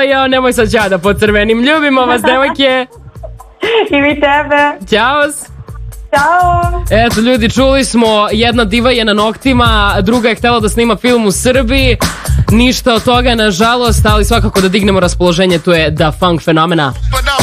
jao, nemoj sad ja da pocrvenim. Ljubimo vas, devojke. I vi tebe. Ćao. Ćao. Eto, ljudi, čuli smo, jedna diva je na noktima, druga je htela da snima film u Srbiji. Ništa od toga, nažalost, ali svakako da dignemo raspoloženje, tu je Da Funk Fenomena.